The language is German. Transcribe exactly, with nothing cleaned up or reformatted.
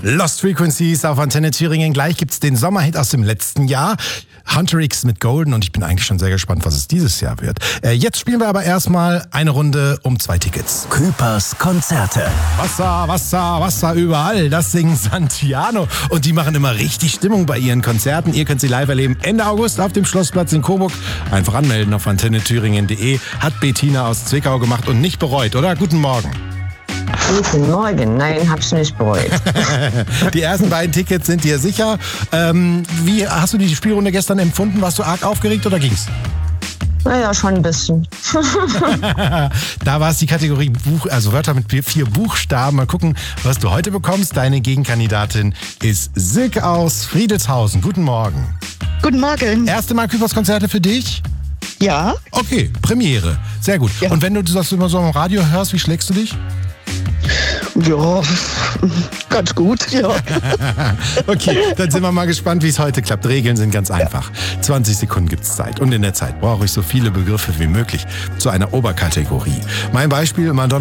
Lost Frequencies auf Antenne Thüringen. Gleich gibt's den Sommerhit aus dem letzten Jahr. Hunter X mit Golden und ich bin eigentlich schon sehr gespannt, was es dieses Jahr wird. Äh, jetzt spielen wir aber erstmal eine Runde um zwei Tickets. Küpers Konzerte. Wasser, Wasser, Wasser überall. Das singen Santiano. Und die machen immer richtig Stimmung bei ihren Konzerten. Ihr könnt sie live erleben Ende August auf dem Schlossplatz in Coburg. Einfach anmelden auf antenne thüringen punkt de. Hat Bettina aus Zwickau gemacht und nicht bereut, oder? Guten Morgen. Guten Morgen. Nein, hab's nicht bereut. Die ersten beiden Tickets sind dir sicher. Ähm, wie hast du die Spielrunde gestern empfunden? Warst du arg aufgeregt oder ging's? Naja, schon ein bisschen. Da war es die Kategorie Buch, also Wörter mit vier Buchstaben. Mal gucken, was du heute bekommst. Deine Gegenkandidatin ist Silke aus Friedelshausen. Guten Morgen. Guten Morgen. Erste Mal Küpers Konzerte für dich? Ja. Okay, Premiere. Sehr gut. Ja. Und wenn du das immer so am Radio hörst, wie schlägst du dich? Ja, ganz gut, ja. Okay, dann sind wir mal gespannt, wie es heute klappt. Regeln sind ganz einfach. zwanzig Sekunden gibt's Zeit. Und in der Zeit brauche ich so viele Begriffe wie möglich zu einer Oberkategorie. Mein Beispiel, Madonna